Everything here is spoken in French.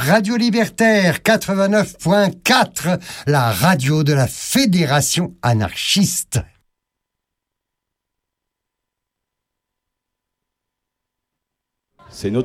Radio Libertaire 89.4, la radio de la Fédération anarchiste. C'est une autre chanson alors ?